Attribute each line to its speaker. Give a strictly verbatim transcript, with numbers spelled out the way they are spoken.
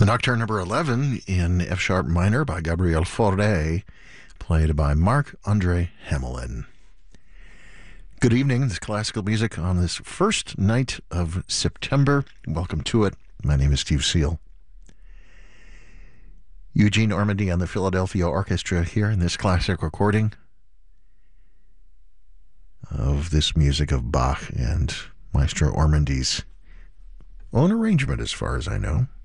Speaker 1: The Nocturne number eleven in F sharp minor by Gabriel Fauré, played by Marc-André Hamelin. Good evening. This is classical music on this first night of September. Welcome to it. My name is Steve Seal. Eugene Ormandy on the Philadelphia Orchestra here in this classic recording of this music of Bach and Maestro Ormandy's own arrangement, as far as I know.